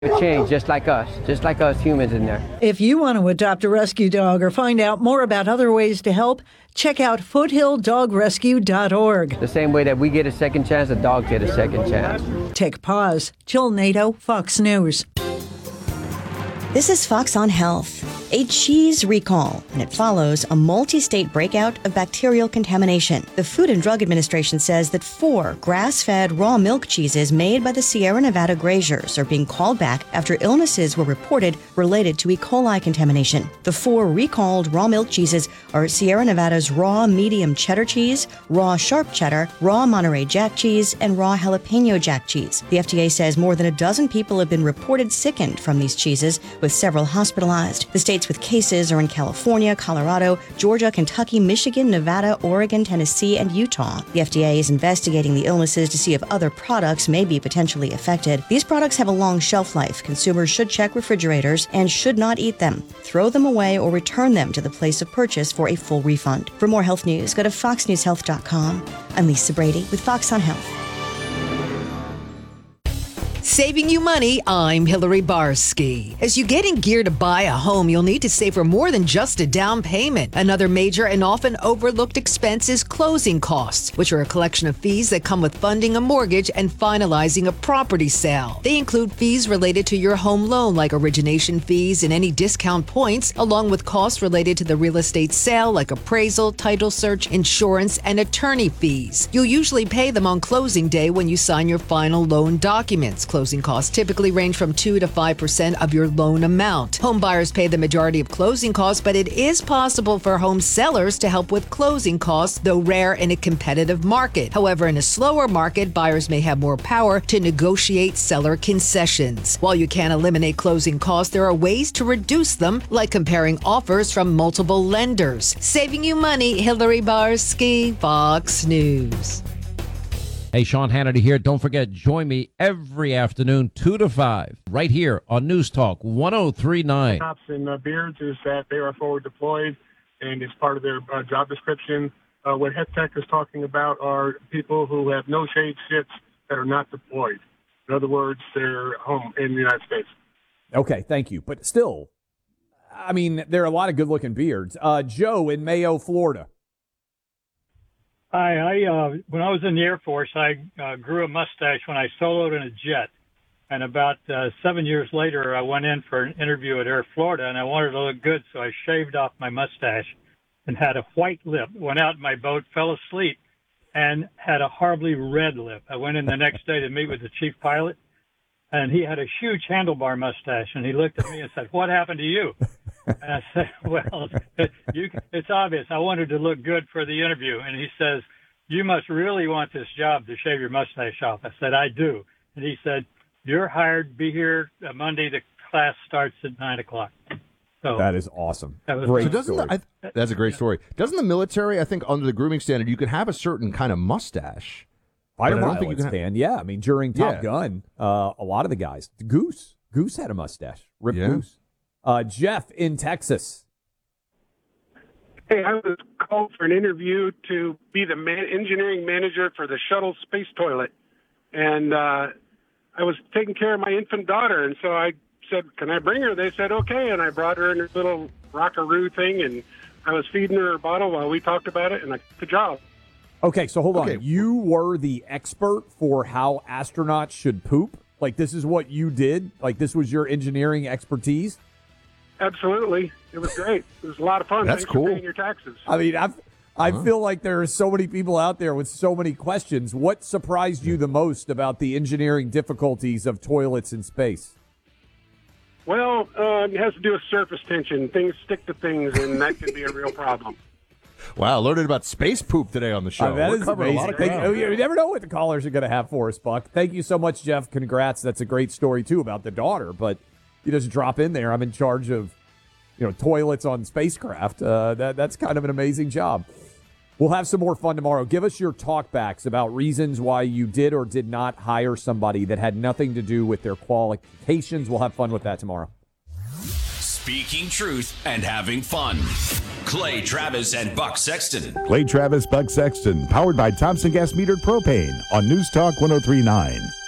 Change just like us humans in there. If you want to adopt a rescue dog or find out more about other ways to help, check out foothilldogrescue.org. The same way that we get a second chance, the dogs get a second chance. Take pause. Jill Nato, Fox News. This is Fox on Health. A cheese recall, and it follows a multi-state breakout of bacterial contamination. The Food and Drug Administration says that 4 grass-fed raw milk cheeses made by the Sierra Nevada graziers are being called back after illnesses were reported related to E. coli contamination. The 4 recalled raw milk cheeses are Sierra Nevada's raw medium cheddar cheese, raw sharp cheddar, raw Monterey Jack cheese, and raw jalapeno Jack cheese. The FDA says more than a dozen people have been reported sickened from these cheeses, with several hospitalized. The states with cases are in California, Colorado, Georgia, Kentucky, Michigan, Nevada, Oregon, Tennessee, and Utah. The FDA is investigating the illnesses to see if other products may be potentially affected. These products have a long shelf life. Consumers should check refrigerators and should not eat them. Throw them away or return them to the place of purchase for a full refund. For more health news, go to foxnewshealth.com. I'm Lisa Brady with Fox on Health. Saving you money, I'm Hillary Barsky. As you get in gear to buy a home, you'll need to save for more than just a down payment. Another major and often overlooked expense is closing costs, which are a collection of fees that come with funding a mortgage and finalizing a property sale. They include fees related to your home loan, like origination fees and any discount points, along with costs related to the real estate sale, like appraisal, title search, insurance, and attorney fees. You'll usually pay them on closing day when you sign your final loan documents. Closing costs typically range from 2 to 5% of your loan amount. Home buyers pay the majority of closing costs, but it is possible for home sellers to help with closing costs, though rare in a competitive market. However, in a slower market, buyers may have more power to negotiate seller concessions. While you can't eliminate closing costs, there are ways to reduce them, like comparing offers from multiple lenders. Saving you money, Hillary Barsky, Fox News. Hey, Sean Hannity here. Don't forget, join me every afternoon, 2 to 5, right here on News Talk 1039. Cops and Beards is that they are forward deployed, and it's part of their job description. What Head Tech is talking about are people who have no shade shits that are not deployed. In other words, they're home in the United States. Okay, thank you. But still, I mean, there are a lot of good-looking beards. Joe in Mayo, Florida. Hi, when I was in the Air Force, I grew a mustache when I soloed in a jet. And about 7 years later, I went in for an interview at Air Florida, and I wanted to look good, so I shaved off my mustache and had a white lip. Went out in my boat, fell asleep, and had a horribly red lip. I went in the next day to meet with the chief pilot, and he had a huge handlebar mustache, and he looked at me and said, "What happened to you?" And I said, "Well, it's obvious. I wanted to look good for the interview." And he says, "You must really want this job to shave your mustache off." I said, "I do." And he said, "You're hired. Be here Monday. The class starts at 9 o'clock. So that is awesome. Great story. That's a great story. Doesn't the military, I think, under the grooming standard, you can have a certain kind of mustache? I don't think you can. Yeah, I mean, during Top Gun, a lot of the guys, Goose had a mustache. Rip Goose. Jeff in Texas. Hey, I was called for an interview to be the engineering manager for the shuttle space toilet. And I was taking care of my infant daughter. And so I said, "Can I bring her?" They said, "Okay." And I brought her in her little rockaroo thing. And I was feeding her a bottle while we talked about it. And I took the job. Okay, so hold on. You were the expert for how astronauts should poop? Like, this is what you did? Like, this was your engineering expertise? Absolutely. It was great. It was a lot of fun. That's Thanks cool. for paying your taxes. I mean, I feel like there are so many people out there with so many questions. What surprised you the most about the engineering difficulties of toilets in space? Well, it has to do with surface tension. Things stick to things, and that can be a real problem. Wow, learning about space poop today on the show. That We're is covering amazing. a lot of ground. You never know what the callers are going to have for us, Buck. Thank you so much, Jeff. Congrats. That's a great story, too, about the daughter. But you just drop in there. I'm in charge of, toilets on spacecraft. That's kind of an amazing job. We'll have some more fun tomorrow. Give us your talkbacks about reasons why you did or did not hire somebody that had nothing to do with their qualifications. We'll have fun with that tomorrow. Speaking truth and having fun. Clay Travis and Buck Sexton. Clay Travis, Buck Sexton, powered by Thompson Gas Metered Propane on News Talk 1039.